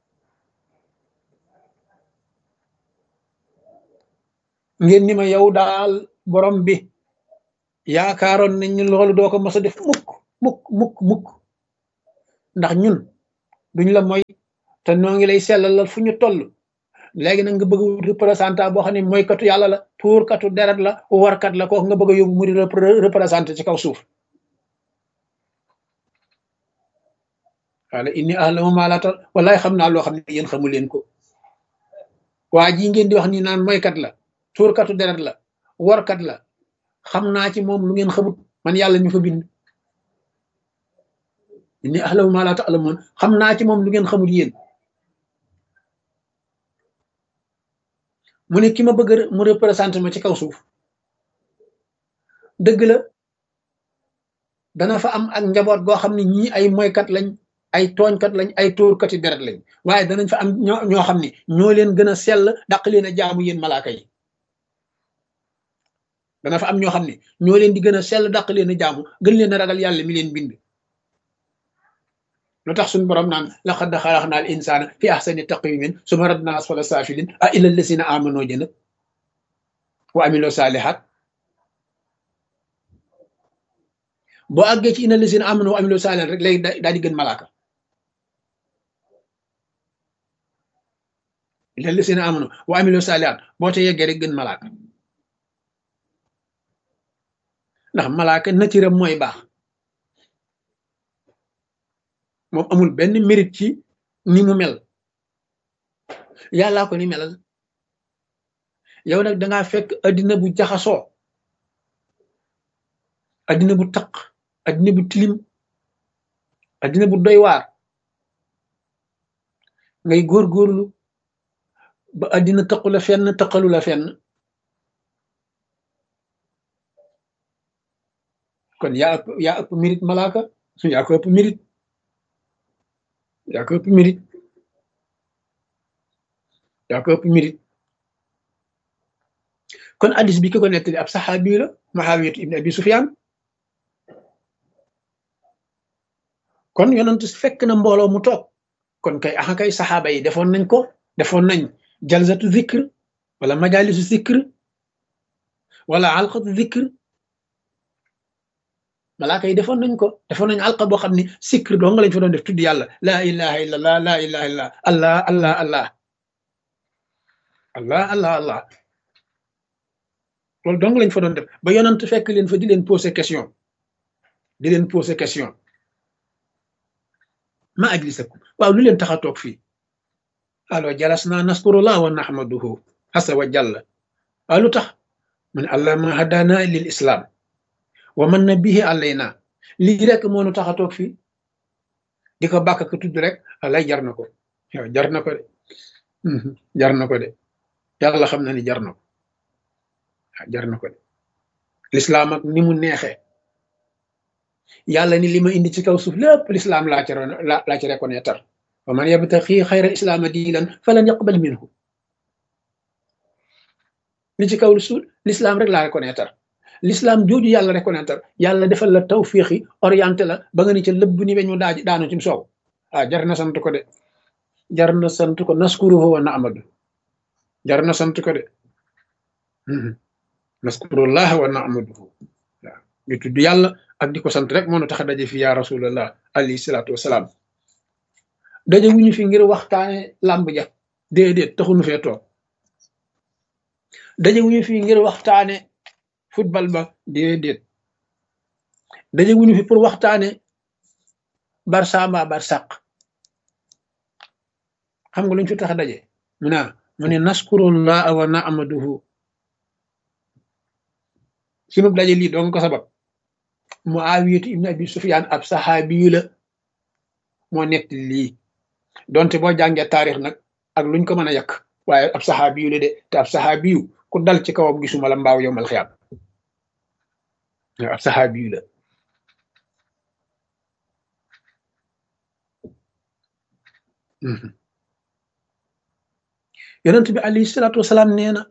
ngeen ni ma yow daal borom bi yaakaaroon nañ ni loolu doo ko mos a def mukk mukk mukk mukk ndax ñun duñ la mooy te noo ngi lay sellalal fu ñu toll léegi nag nga bëgg a wut représentant boo xam ne mooykatu yàlla la tuurkatu deret la warkat la kooku nga bëgg a yóbbu mu di représenté ci kaw suuf wala inni a'lamu ma la ta'lamun wallaay xam naa loo xam ne yéen xamu leen ko waa ji ngeen di wax ni naan mooykat la tuurkatu deret la warkat la xam naa ci moom lu ngeen xamut man yàlla ñu fa bind inni a'lamu ma la ta'lamun xam naa ci moom lu ngeen xamut yéen mu ne ki ma bëgg mu représenté ma ci kaw suuf dëgg la dana fa am ak njaboot goo xam ne ñii ay moykat lañ ay tooñkat lañ ay tóorkati deret lañ waaye danañ fa am ñoo ñoo xam ne ñoo leen gën a sell dàq leen a jaamu yéen malaaka yi dana fa am ñoo xam ne ñoo leen di gën a sell dàq leen a jaamu gën leen a ragal yàlla mi leen bind lu tax suñu borom naan laqad xalaqna al insana fi ahsani taqwimin summa radna asfala safilin a illa allasina amano jëna wa amilo salihat boo àggee ci ina allasina amano wa amilo salihat rek léegi daal di gën malaaka illa allasina amano wa amilo salihat boo te yeggee rek gën malaaka ndax malaaka natiram mooy baax moom amul benn mérite ci ni mu mel yàllaa ko ni melal yow nag dangaa fekk addina bu jaxasoo addina bu taq addina bu tilim addina bu doy waar ngay góorgóorlu ba addina taqu la fenn taqalu la fenn kon yaa ëpp yaa ëpp mérite malaaka yaa ko ëpp mérite yaa ko ëpp mérite yaa ko ëpp mérite kon addis bi ki ko nettali ab saxaabi la Muawiyatu ibn Abi Sufyaan kon yonent fekk na mbooloo mu toog kon kay axa kay saxaaba yi defoon nañ ko defoon nañ jalsatu zikr wala majalisu zikr wala alqatu zikr malaaka yi defoon nañ ko defoon nañ alqa boo xam ne zikr doo nga lañ fa doon def tudd yàlla laa ilaha illallah laa ilaha illallah allah allah allah allah allah allah loolu dong lañ fa doon def ba yonent fekk leen fa di leen poser question di leen poser question ma ajlisakum waaw lu leen tax a toog fii alo jalasna naskurullah wa nahmaduhu asa wa jalla waaw lu tax mu ne allah ma hadana lil islam wa man na bihi alayna lii rek moo nu tax a toog fii di ko bàkk ko tudd rek alay jar na ko yow jar na ko de jar na ko de yàlla xam na ni jar na ko jar na ko de lislaam ak ni mu neexee yàlla ni li ma indi ci kaw suuf lépp lislaam laa ci laa ci reconnaître wa man yabtaxi xayra islaama diinan falan yaqbal minhu li ci kaw suuf lislaam rek laa reconnaître l'islam jooju yàlla reconnaître yàlla defal la tawfiixi orienté la ba nga ni ca lëbb ni weñu daa daanu ci soow ah jar na sant ko de jar na sant ko naskuruhu wa na'madu jar na sant ko de naskurullah wa na'maduhu waaw ñu tudd yàlla ak di ko sant rek moo nu tax a daje fi ya rasulallah alayhi salaatu wasalaam daje wuñu fi ngir waxtaane làmb ja déedéet taxunu fee toog daje wuñu fi ngir waxtaane football ba déedéet daje wuñu fi pour waxtaane Barça mbaa Barsaq xam nga luñ fi tax a daje mu naa mu ne naskurullah wa na'maduhu sunu daje lii doon ko sabab Muawiyatu ibn Abi Sufyaan ab saxaabi la moo nett lii donte boo jàngee taarix nag ak luñ ko mën a yàq waaye ab saxaabi la de te ab saxaabi ku dal ci kawam gisuma la mbaaw yowmal xiyaam ab saxaabi la yonent bi alayhi salaatu wasalaam nee na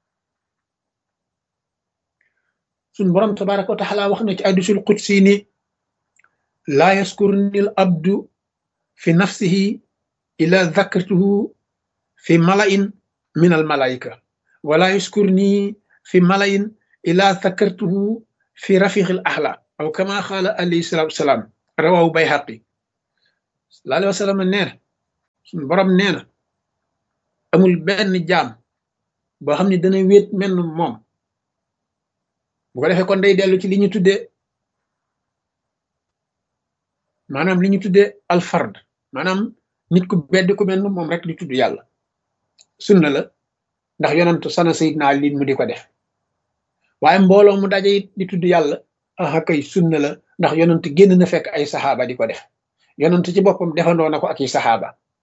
suñ borom tabaraka wa taala wax na ci hadiisul qudsi ni laa yaskurni al abdu fi nafsihi ila dhakartuhu fi mala'in min al malaika wala yaskurni fi mala'in ila dhakartuhu fi rafiq al ahla aw kama qala alayhi salatu wassalam rawahu bayhaqi sallallahu alayhi wa sallam nee na suñu borom nee na amul benn jaam boo xam ne dana wéet menn moom bu ko defee kon day dellu ci li ñu tuddee maanaam li ñu tuddee alfard maanaam nit ku bedd ku mel moom rek di tudd yàlla sunna la ndax yonantu sana sayidna Ali mu di ko def waaye mbooloo mu daje it di tudd yàlla aha kay sunna la ndax yonantu génn na fekk ay saxaaba di ko def yonantu ci boppam defandoo na ko ak i saxaaba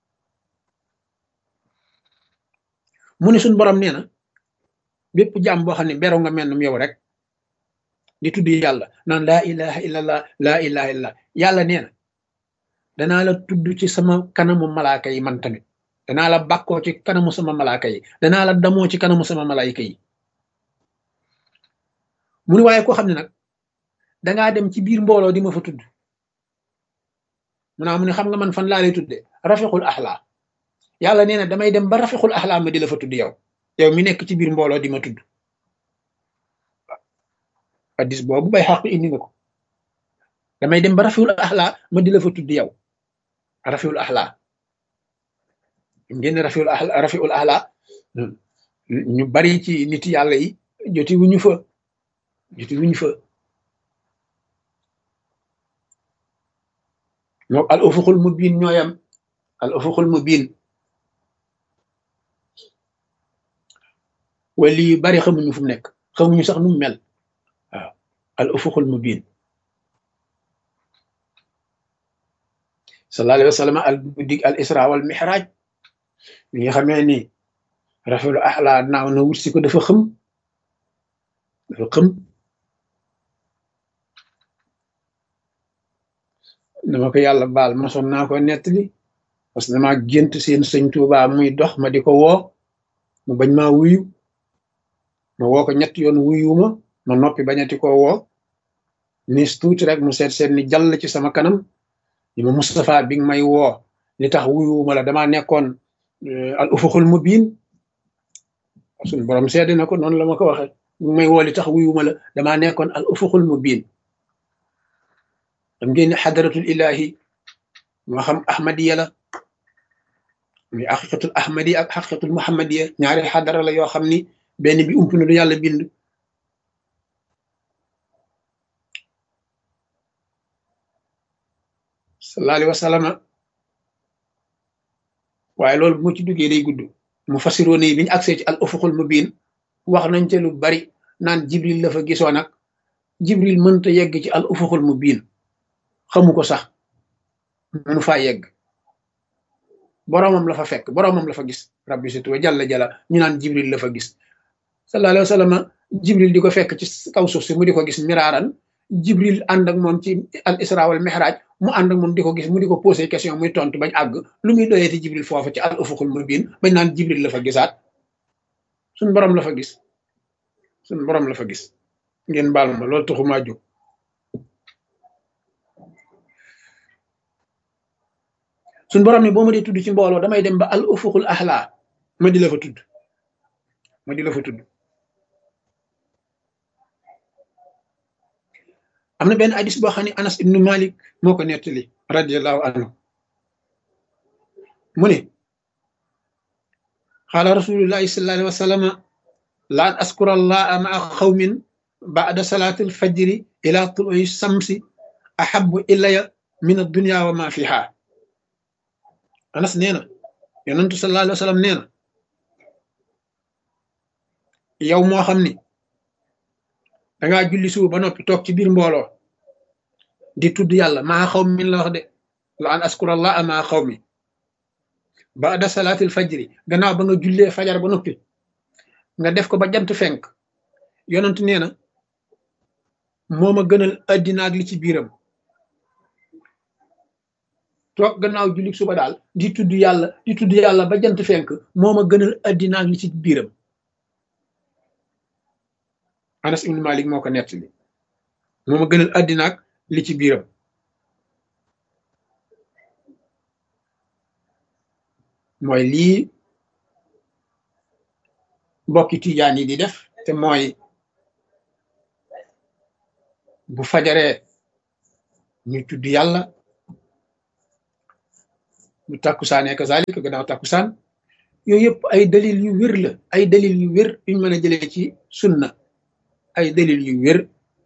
mu ne suñ borom nee na bépp jaam boo xam ne beru nga mel yow rek di tudd yàlla naan laa ilaha illallah laa ilaha illallah yàlla nee na danaa la tudd ci sama kanamu malaaka yi man tamit danaa la bàkkoo ci kanamu sama malaaka yi danaa la damoo ci kanamu sama malaayika yi mu ne waaye koo xam ne nag dangaa dem ci biir mbooloo di ma fa tudd mu naa mu ne xam nga man fan laa lay tudde rafiqul axla yàlla nee na damay dem ba rafiqul axla ma di la fa tudd yow yow mi nekk ci biir mbooloo di ma tudd hadis boobu bay xaq indi nga ko damay dem ba rafiqul axla ma di la fa tudd yow rafiqul axla ngeen rafiqul axla rafiqul axla ñu bari ci nit yàlla yi joti wuñu fa joti wuñu fa ñoo al ufuqul mubin ñooyam al ufuqul mubin wali yu bari xamuñu fu mu nekk xamuñu sax nu mu mel waaw al ufuqul mubin sallallahu alayhi wa sallam al guddig al isra wal mihraj li nga xamee ni rafiul ahla naaw na wut si ko dafa xëm dafa xëm dama ko yàlla baal mosoon naa ko nettali parce que dama gént seen sëñ Tuubaa muy dox ma di ko woo mu bañ maa wuyu ma woo ko ñett yoon wuyuma ma noppi bañati ko woo nis tuuti rek mu seet seet ni jàll ci sama kanam ni ma Moustapha bi nga may woo li tax wuyuma la damaa nekkoon al ufuqul mubin suñu borom seede na ko noonu la ma ko waxe bi may woo li tax wuyuma la damaa nekkoon al ufuqul mubin dam ngeen xadaratul ilahi moo xam ahmadiya la muy xaqiqatul ahmadi ak xaqiqatul muhammadiya ñaari xadara la yoo xam ni benn bi ump na lu yàlla bind sallallahu alayhi wa sallam waaye loolu bu ma ci duggee day gudd mu fasiroo ne bi ñu agsee ci al ufuqul mubin wax nañ ca lu bari naan jibril la fa gisoo nag jibril mënta yegg ci al ufuqul mubin xamu ko sax mënu faa yegg boroomam la fa fekk boroomam la fa gis rabbi situ wa jalla jalla ñu naan jibril la fa gis sallallahu alayhi wa sallam jibril di ko fekk ci kaw suuf si mu di ko gis miraaran jibril ànd ak moom ci al isra wal mihraj mu ànd ak moom di ko gis mu di ko posé question muy tontu bañ àgg lu muy doyeeti jibril foofu ci al ufuqul mubin bañ naan jibril la fa gisaat suñ borom la fa gis suñ borom la fa gis ngeen baal ma loolu taxumaa jóg suñ borom ni boo ma dee tudd ci mbooloo damay dem ba al ufuqul ahla ma di la fa tudd ma di la fa tudd am na benn hadis boo xam ne Anas ibnu Malik moo ko nettali radiallahu anhu mu ne qaala rasulullahi sallallahu alayhi wa sallam la an askura allaha maa xawmin ba'da salati alfajri ila tului samsi ahabu ilaya min addunya wa ma fiha Anas nee na yonentu sallallahu alayhi wa sallam nee na yow moo xam ni dangaa julli suba ba noppi toog ci biir mbooloo di tudd yàlla maa xaw min la wax de la an askurallah maa xaw mi baada salaatil fajri gannaaw ba nga jullee fajar ba noppi nga def ko ba jant fenk yonent nee na moo ma gënal addina ak li ci biiram toog gannaaw julli suba daal di tudd yàlla di tudd yàlla ba jant fenk moo ma gënal addina ak li ci biiram Anas ibn Malik moo ko nettali moo ma gënal addina ak li ci biiram mooy lii mbokki tijaan yi di def te mooy bu fajaree ñu tudd yàlla bu tàkkusaanee kazalika gannaaw tàkkusaan yooyu yëpp ay dalil yu wér la ay dalil yu wér yuñ mën a jëlee ci sunna ay dalil yu wér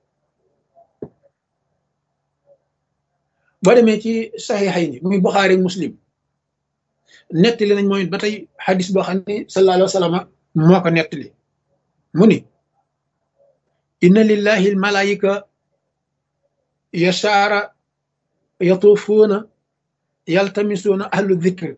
boo demee ci saxiixayni muy Buxaari Muslim nettali nañ mooy ba tey xadis boo xam ne sallallahu alayhi wa sallam moo ko nettali mu ni inna lillahi al malaayika yasaara yatuufuuna yaltamisuuna ahlu dhikr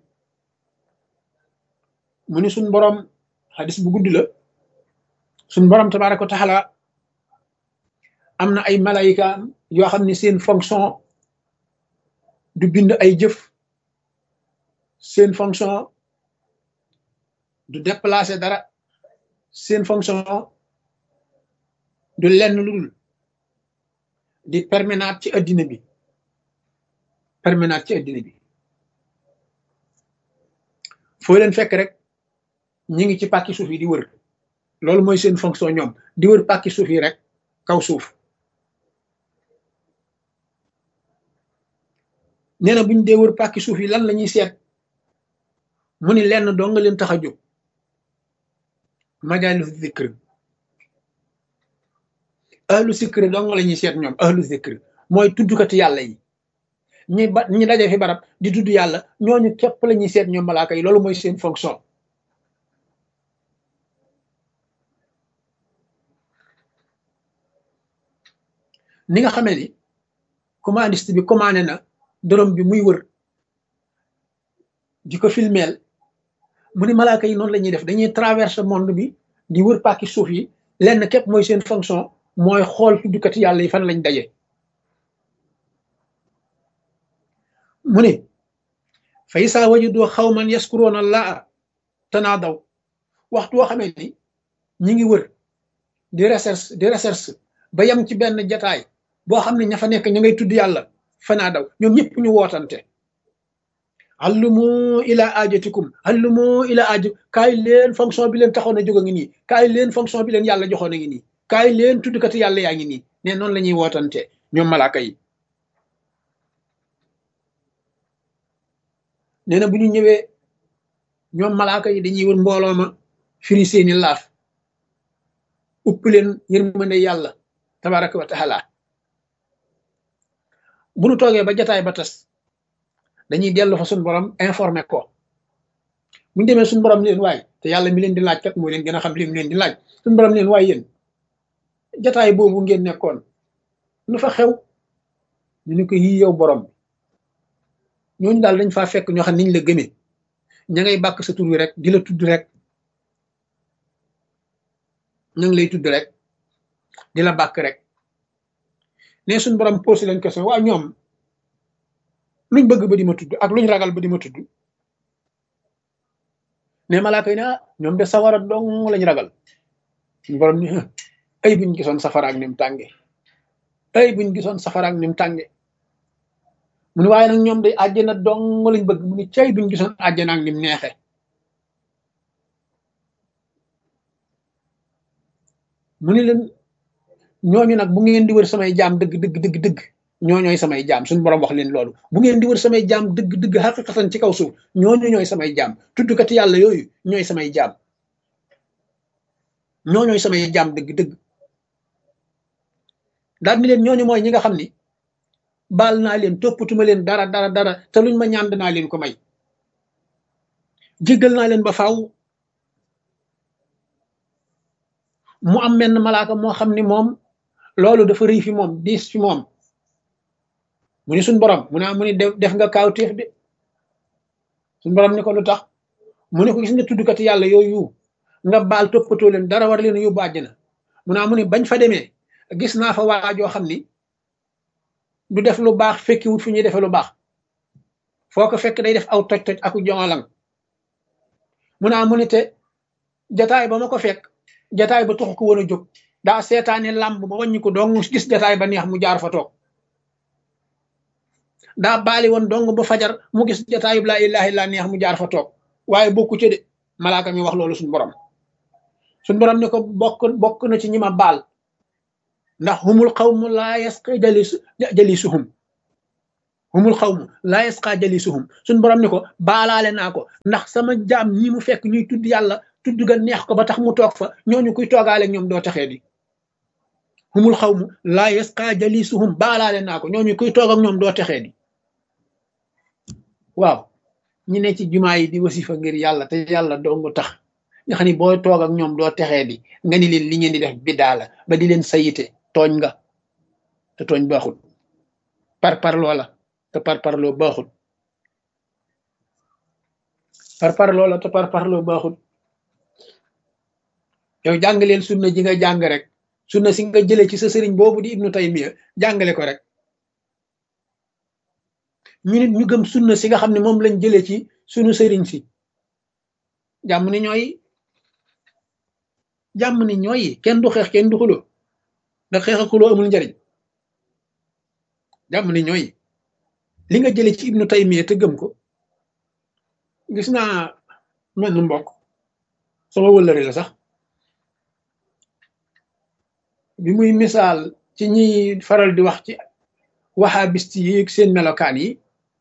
mu ni suñ borom xadis bu gudd la suñ borom tabaaraka wa taala am na ay malaayika yoo xam ne seen fonction du bind ay jëf seen fonction du déplacer dara seen fonction du lenn lu dul di permanent ci addina bi permanent ci addina bi foo leen fekk rek ñi ngi ci pàkki suuf yi di wër loolu mooy seen fonction ñoom di wër pàkki suuf yi rek kaw suuf nee na buñ dee wër pàkki suuf yi lan la ñuy seet mu ni lenn doo nga leen tax a jóg majaalis zikr ahlu zikr doo nga la ñuy seet ñoom ahlu zikr mooy tuddukati yàlla yi ñi ba ñi daje fi barab di tudd yàlla ñooñu képp la ñuy seet ñoom malaaka yi loolu mooy seen fonction ni nga xamee ni commandiste bi commandé na dorom bi muy wër di ko filmeel mu ni malaaka yi noonu la ñuy def dañuy traverser monde bi di wër pàkki suuf yi lenn képp mooy seen fonction mooy xool tuddukati yàlla yi fan lañ daje mu ni fa isaa wajadu xawman yaskuroona allaha tanaadaw waxtu woo xamee ni ñi ngi wër di recherche di recherche ba yem ci benn jataay boo xam ne ña fa nekk ña ngay tudd yàlla fanaa daw ñoom ñëpp ñu wootante allumu ila ajatikum allumu ila aju kaay leen fonction bi leen taxoon a jóg a ngi nii kaay leen fonction bi leen yàlla joxoon a ngi nii kaay leen tuddkati yàlla yaa ngi nii ne noonu la ñuy wootante ñoom malaaka yi nee na bu ñu ñëwee ñoom malaaka yi dañuy wër mbooloo ma firi seeni laaf upp leen yërmande yàlla tabaraka wa taala bu nu toogee ba jataay ba tas dañuy dellu fa suñu borom informé ko bu ñu demee suñu borom leen waay te yàlla mi leen di laaj kat mooy leen gën a xam li mu leen di laaj suñu borom leen waay yéen jataay boobu ngeen nekkoon lu fa xew ñu ni ko yii yow borom ñooñu daal dañ faa fekk ñoo xam niñ la gëmee ña ngay bàkk sa tur wi rek di la tudd rek ña ngi lay tudd rek di la bàkk rek ne suñ borom posé leen question waa ñoom luñ bëgg ba di ma tudd ak luñ ragal ba di ma tudd ne malaaka yi ne ah ñoom de sawara dong lañ ragal suñ borom ni ay buñ gisoon safara ak nim tànge ay buñ gisoon safara ak nim tànge mu ni waaye nag ñoom day àjjana dong lañ bëgg mu ni cay buñ gisoon àjjana ak nim neexe mu ni leen ñooñu nag bu ngeen di wër samay jaam dëgg dëgg dëgg dëgg ñooñooy samay jaam suñu borom wax leen loolu bu ngeen di wër samay jaam dëgg dëgg xaqiqatan ci kaw suuf ñooñu ñooy samay jaam tuddkati yàlla yooyu ñooy samay jaam ñooñooy samay jaam dëgg dëgg daal ni leen ñooñu mooy ñi nga xam ni baal naa leen toppatuma leen dara dara dara te luñ ma ñaan naa leen ko may jéggal naa leen ba faaw mu am menn malaaka moo xam ni moom loolu dafa rëy fi moom diis fi moom mu ni suñ borom mu naa mu ni def nga kaawteef de suñ borom ni ko lu tax mu ne ko gis nga tuddkati yàlla yooyu nga baal toppatoo leen dara war leen a yóbbu àjjana mu naa mu ni bañ fa demee gis naa fa waajoo xam ni du def lu baax fekki wut fu ñuy defe lu baax foo ko fekk day def aw toj toj aku jongalang mu naa mu ni te jataay ba ma ko fekk jataay ba taxu ko woon a jóg daa seetaane làmb ba wàññi ko dong gis jataay ba neex mu jaar fa toog daa baali woon dong ba fajar mu gis jataayub laa ilaaha illa neex mu jaar fa toog waaye bokku ci de malaaka mi wax loolu suñ borom suñ borom ne ko bokk bokk na ci ñi ma baal ndax humul qawmu laa yasqi jalis jalisuhum humul xawmu laa yasqa jalisuhum suñ borom ni ko baalaale naa ko ndax sama jaam ñi mu fekk ñuy tudd yàlla tudd ga neex ko ba tax mu toog fa ñooñu kuy toogaale ñoom doo texee di humul xawmu laa yasqa jalisuhum baalaale naa ko ñooñu kuy toog ak ñoom doo texee di waaw ñi ne ci jumaa yi di wasifa ngir yàlla te yàlla dong tax nga xam ni boo toog ak ñoom doo texee di nga ni leen li ngeen di def biddaa la ba di leen sayite tooñ nga te tooñ baaxul par par loola te par par loo baaxul par par loola te par par loo baaxul yow jàng leen sunna ji nga jàng rek sunna si nga jëlee ci sa sëriñ boobu di ibnu taymiya jàngale ko rek ñu nit ñu gëm sunna si nga xam ne moom lañ jëlee ci sunu sëriñ si jàmm ni ñooy jàmm ni ñooy kenn du xeex kenn du xuloo ndax xeex ak xuloo amul njariñ jàmm ni ñooy li nga jëlee ci ibnu taymiya te gëm ko gis naa mel ni mbokk sama wëllëre la sax bi muy misaal ci ñiy faral di wax ci wahabist yi seen melokaan yi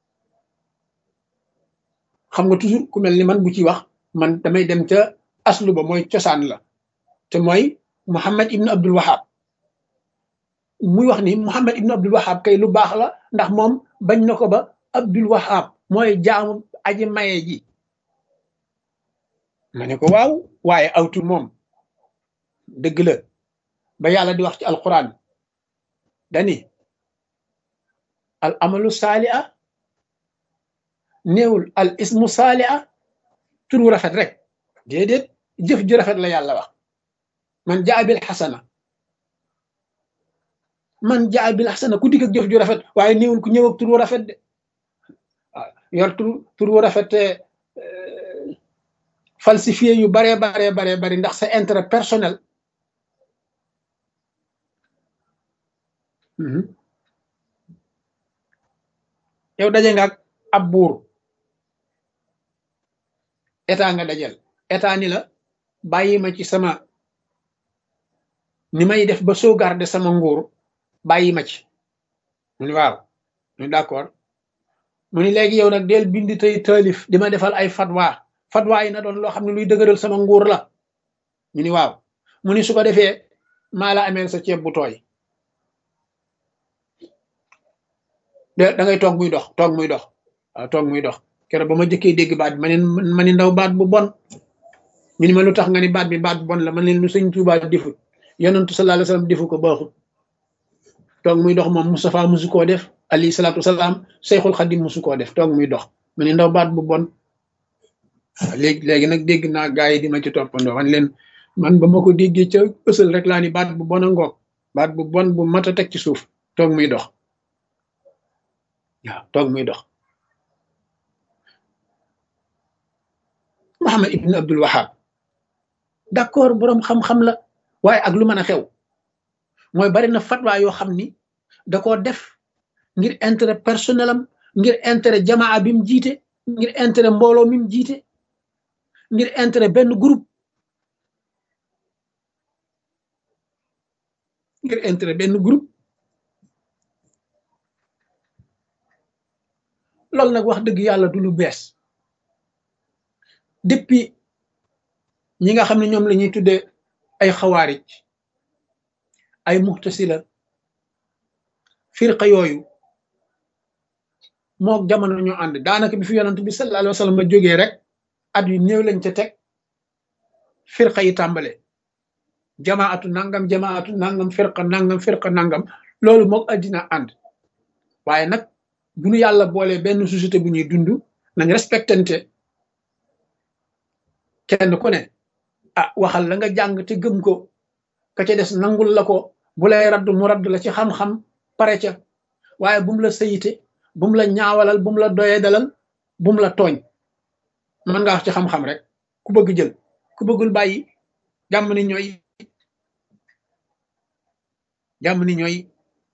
xam nga toujours ku mel ni man bu ci wax man damay dem ca aslu ba mooy cosaan la te mooy Muhammad ibnu Abdul Wahab muy wax ni Muhammad ibnu Abdul Wahab kay lu baax la ndax moom bañ na ko ba Abdul Wahab mooy jaamu aji maye ji ma ne ko waaw waaye awtu moom dëgg la ba yàlla di wax ci alquran dani al amalu saali'a néewul al ismu saali'a tur wu rafet rek déedéet jëf ju rafet la yàlla wax man jaa bil xasana man jaa bil xasana ku dikk ak jëf ju rafet waaye néewul ku ñëw ak tur wu rafet de waaw yor tur tur wu rafet te falsifié yu baree baree baree bari ndax sa intérêt personnel yow daje nga ak ab buur état nga dajel état ni la bàyyi ma ci sama ni may def ba sauvegarder sama nguur bàyyi ma ci mu ni waaw mu ni d'accord mu ni léegi yow nag del bind tey taalif di ma defal ay fatwa fatwa yi na doon loo xam ne luy dëgëral sama nguur la ñu ni waaw mu ni su ko defee maa la ameel sa ceeb bu tooy da ngay toog muy dox toog muy dox waaw toog muy dox keroog ba ma jëkkee dégg baat bi ma ne ma ni ndaw baat bu bon mi ni ma lu tax nga ni baat bi baat bu bon la man leen lu sëñ Tuubaa defut yonentu sallallahu alayhi wasallam defu ko baaxut toog muy dox moom Moustapha musu koo def alayhi salaatu wasalaam Seyxul Xadim musu koo def toog muy dox ma ni ndaw baat bu bon waaw léegi léegi nag dégg naa gaa yi di ma ci toppandoo man leen man ba ma ko déggee ca ësal rek laa ni baat bu bon a ngoog baat bu bon bu mat a teg ci suuf toog muy dox waaw toog muy dox Muhammad ibn Abdul Wahab d'accord boroom xam-xam la waaye ak lu mën a xew mooy bari na fatwa yoo xam ni da koo def ngir intérêt personnel am ngir intérêt jamaa bi mu jiite ngir intérêt mbooloo mi mu jiite ngir intérêt benn groupe ngir intérêt benn groupe loolu nag wax dëgg yàlla du lu bees depuis ñi nga xam ne ñoom la ñuy tuddee ay xawaarij ay muxtasila firqa yooyu mook jamono ñoo ànd daanaka bi fi yonent bi sallallahu alayhi wa sallam ma jógee rek at yu néew lañ ca teg firqa yi tàmbale jamaatu nangam jamaatu nangam firqa nangam firqa nangam loolu mook addina ànd waaye nag bu nu yàlla boolee benn société bu ñuy dund nañ respectante kenn ku ne ah waxal la nga jàng te gëm ko ka ca des nangul la ko bu lay radd mu radd la ci xam-xam pare ca waaye bu mu la sayite bu mu la ñaawalal bu mu la doyee dalal bu mu la tooñ mën nga wax ci xam-xam rek ku bëgg jël ku bëggul bàyyi jàmm ni ñooy jàmm ni ñooy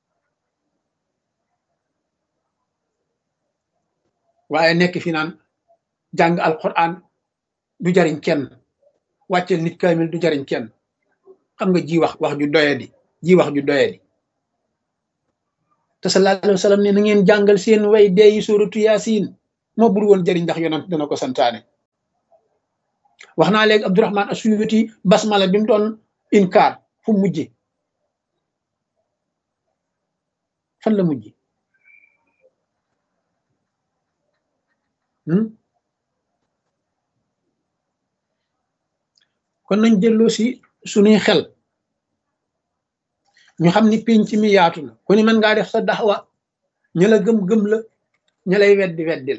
waaye nekk fi naan jàng alquran du jariñ kenn wàccel nit kaamil du jariñ kenn xam nga ji wax wax ju doyadi ji wax ju doyadi te sallallahu alayhi wa sallam ne na ngeen jàngal seen way dee yi suuratu yaasin moo bur woon jëriñ ndax yonent dana ko santaane wax naa léegi Abdurahman Asuyuti basmala bi mu doon inkaar fu mujje fan la mujje kon nañ delloo si suñuy xel ñu xam ni pénc mi yaatu na ku ni mën ngaa def sa daxwa ña la gëm gëm la ña lay weddi weddi la